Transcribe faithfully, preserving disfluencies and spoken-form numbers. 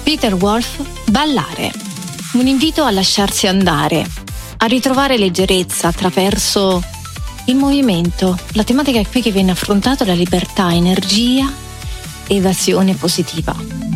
Peter Wolf, Ballare. Un invito a lasciarsi andare, a ritrovare leggerezza attraverso il movimento. La tematica qui che viene affrontata è la libertà, energia, evasione positiva.